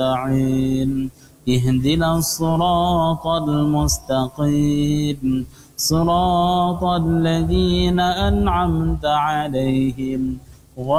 نستعين اهدنا الصراط المستقيم صراط الذين أنعمت عليهم